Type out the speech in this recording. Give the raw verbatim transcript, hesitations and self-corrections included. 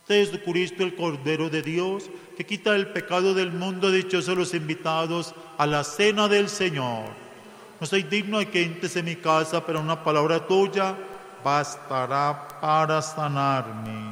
Jesucristo, el Cordero de Dios, que quita el pecado del mundo, dichosos los invitados a la cena del Señor. No soy digno de que entres en mi casa, pero una palabra tuya bastará para sanarme.